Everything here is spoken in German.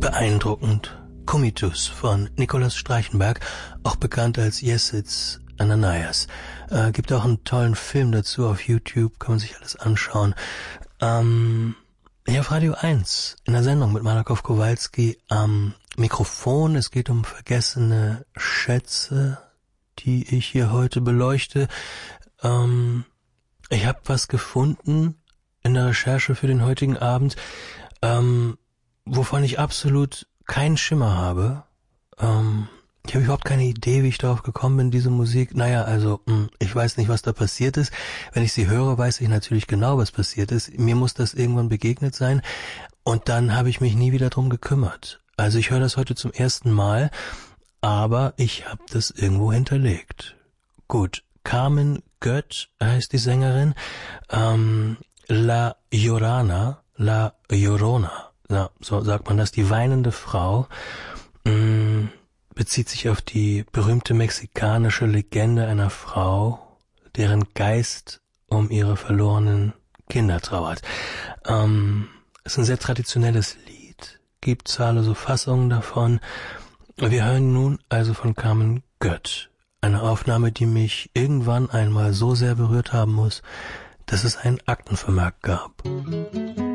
Beeindruckend. Comitus von Nikolaus Streichenberg, auch bekannt als Yes, It's Ananias. Gibt auch einen tollen Film dazu auf YouTube, kann man sich alles anschauen. Hier auf Radio 1 in der Sendung mit Malakow Kowalski am Mikrofon. Es geht um vergessene Schätze, die ich hier heute beleuchte. Ich habe was gefunden in der Recherche für den heutigen Abend, wovon ich absolut keinen Schimmer habe. Ich habe überhaupt keine Idee, wie ich darauf gekommen bin, diese Musik. Naja, also, ich weiß nicht, was da passiert ist. Wenn ich sie höre, weiß ich natürlich genau, was passiert ist. Mir muss das irgendwann begegnet sein. Und dann habe ich mich nie wieder drum gekümmert. Also ich höre das heute zum ersten Mal, aber ich habe das irgendwo hinterlegt. Gut, Carmen Gött heißt die Sängerin. La Llorona, ja, so sagt man das, die weinende Frau, bezieht sich auf die berühmte mexikanische Legende einer Frau, deren Geist um ihre verlorenen Kinder trauert. Ist ein sehr traditionelles Lied, gibt zahllose Fassungen davon. Wir hören nun also von Carmen Gött, eine Aufnahme, die mich irgendwann einmal so sehr berührt haben muss, dass es einen Aktenvermerk gab.